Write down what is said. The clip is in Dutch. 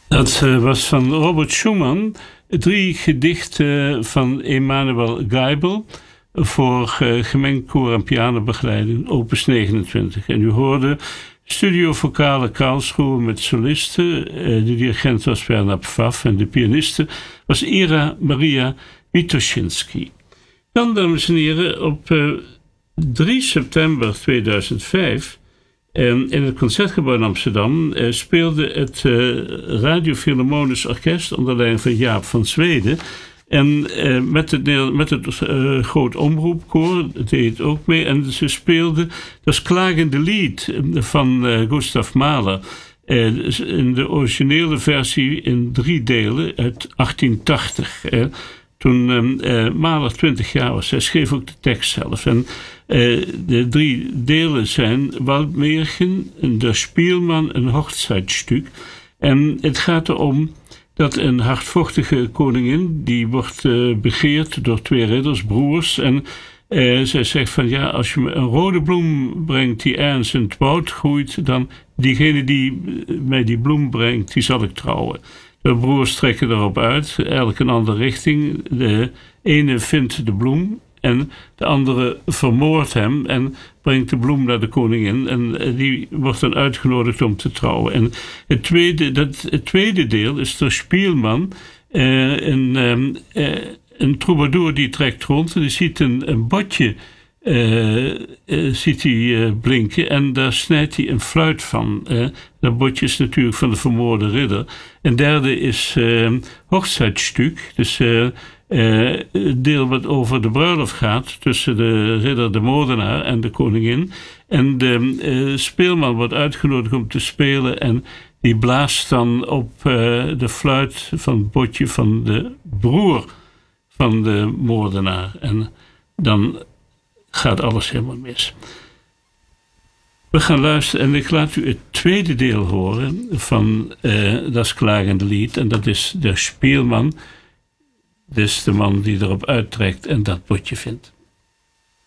Dat was van Robert Schumann. 3 gedichten van Emanuel Geibel voor gemengd koor en pianobegeleiding, opus 29. En u hoorde Studio Vocale Karlsruhe met solisten. De dirigent was Bernard Pfaff en de pianiste was Ira Maria Witoszynski. Dan, dames en heren, op 3 september 2005... in het Concertgebouw in Amsterdam speelde het Radio Philharmonisch Orkest onder leiding van Jaap van Zweden. En met het Groot Omroepkoor deed het ook mee. En ze speelden dat klagende lied van Gustav Mahler. In de originele versie in 3 delen uit 1880. Toen Mahler 20 jaar was. Hij schreef ook de tekst zelf. En de 3 delen zijn Waldmärchen, Der Spielmann, een Hochzeitsstück. En het gaat erom dat een hardvochtige koningin, die wordt begeerd door 2 ridders, broers. En zij zegt van ja, als je me een rode bloem brengt die ergens in het woud groeit, dan diegene die mij die bloem brengt, die zal ik trouwen. De broers trekken erop uit, elk een andere richting. De ene vindt de bloem en de andere vermoordt hem en brengt de bloem naar de koningin. En die wordt dan uitgenodigd om te trouwen. En het tweede deel is de Spielman. Een troubadour die trekt rond en die ziet een botje ziet hij blinken en daar snijdt hij een fluit van. Dat botje is natuurlijk van de vermoorde ridder. En derde is Hochzeitsstück, dus het deel wat over de bruiloft gaat tussen de ridder, de moordenaar en de koningin. En de speelman wordt uitgenodigd om te spelen en die blaast dan op de fluit van het botje van de broer van de moordenaar. En dan gaat alles helemaal mis. We gaan luisteren en ik laat u het tweede deel horen van Das klagende lied. En dat is de Spielman. Dus de man die erop uittrekt en dat botje vindt.